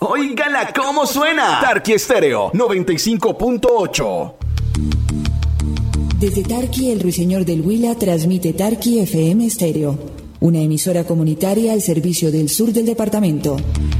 Óigala cómo suena. Tarqui Estéreo 95.8. Desde Tarqui, el ruiseñor del Huila transmite Tarqui FM Estéreo, una emisora comunitaria al servicio del sur del departamento.